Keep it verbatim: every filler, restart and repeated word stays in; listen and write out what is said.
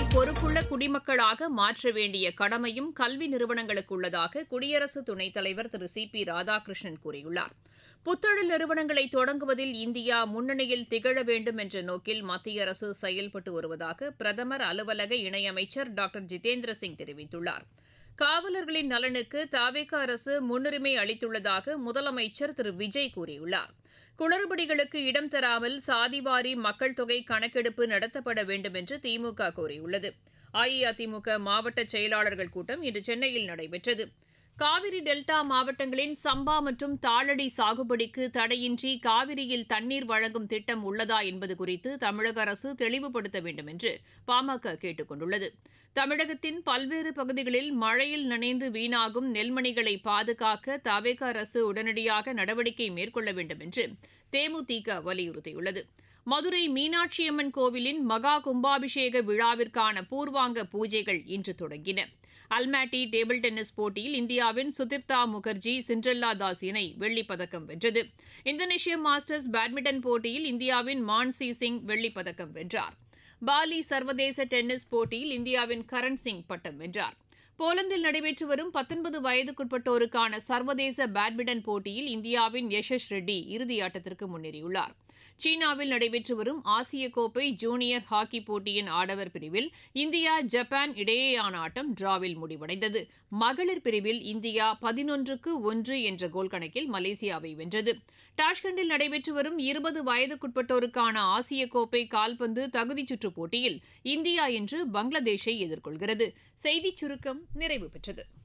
பொறுப்புள்ள குடிமக்களாக மாற்ற வேண்டிய கடமையும் கல்வி நிறுவனங்களுக்கு உள்ளதாக குடியரசு துணைத் தலைவர் திரு சி பி ராதாகிருஷ்ணன் கூறியுள்ளார். புத்தொழில் நிறுவனங்களை தொடங்குவதில் இந்தியா முன்னணியில் திகழ வேண்டும் என்ற நோக்கில் மத்திய அரசு செயல்பட்டு வருவதாக பிரதமர் அலுவலக இணையமைச்சர் டாக்டர் ஜிதேந்திர சிங் தெரிவித்துள்ளார். காவலர்களின் நலனுக்கு தவேக அரசு முன்னுரிமை அளித்துள்ளதாக முதலமைச்சர் திரு விஜய் கூறியுள்ளார். குளறுபடிகளுக்கு இடம் தராமல் சாதிவாரி மக்கள் தொகை கணக்கெடுப்பு நடத்தப்பட வேண்டும் என்று திமுக கோரியுள்ளது. அஇஅதிமுக மாவட்ட செயலாளர்கள் கூட்டம் இன்று சென்னையில் நடைபெற்றது. காவிரி டெல்டா மாவட்டங்களின் சம்பா மற்றும் தாளடி சாகுபடிக்கு தடையின்றி காவிரியில் தண்ணீர் வழங்கும் திட்டம் உள்ளதா என்பது குறித்து தமிழக அரசு தெளிவுபடுத்த வேண்டும் என்று பாமக கேட்டுக் கொண்டுள்ளது. தமிழகத்தின் பல்வேறு பகுதிகளில் மழையில் நனைந்து வீணாகும் நெல்மணிகளை பாதுகாக்க தவேக அரசு உடனடியாக நடவடிக்கை மேற்கொள்ள வேண்டும் என்று தேமுதிக வலியுறுத்தியுள்ளது. மதுரை மீனாட்சியம்மன் கோவிலின் மகா கும்பாபிஷேக விழாவிற்கான பூர்வாங்க பூஜைகள் இன்று தொடங்கின. அல்மாட்டி டேபிள் டென்னிஸ் போட்டியில் இந்தியாவின் சுதிர்தா முகர்ஜி சிண்ட்ரெல்லா தாஸ் இணை வெள்ளிப்பதக்கம் வென்றது. இந்தோனேஷிய மாஸ்டர்ஸ் பேட்மிண்டன் போட்டியில் இந்தியாவின் மான்சி சிங் வெள்ளிப்பதக்கம் வென்றார். பாலி சர்வதேச டென்னிஸ் போட்டியில் இந்தியாவின் கரண் சிங் பட்டம் வென்றார். போலந்தில் நடைபெற்று வரும் பத்தொன்பது வயதுக்குட்பட்டோருக்கான சர்வதேச பேட்மிண்டன் போட்டியில் இந்தியாவின் யஷஸ் ரெட்டி இறுதியாட்டத்திற்கு முன்னேறியுள்ளார். சீனாவில் நடைபெற்று வரும் ஆசிய கோப்பை ஜூனியர் ஹாக்கி போட்டியின் ஆடவர் பிரிவில் இந்தியா ஜப்பான் இடையேயான ஆட்டம் டிராவில் முடிவடைந்தது. மகளிர் பிரிவில் இந்தியா பதினொன்றுக்கு ஒன்று என்ற கோல் கணக்கில் மலேசியாவை வென்றது. டாஷ்கண்டில் நடைபெற்று வரும் இருபது வயதுக்குட்பட்டோருக்கான ஆசிய கோப்பை கால்பந்து தகுதிச் சுற்றுப் போட்டியில் இந்தியா இன்று பங்களாதேஷை எதிர்கொள்கிறது. செய்திச் சுருக்கம் நிறைவு பெற்றது.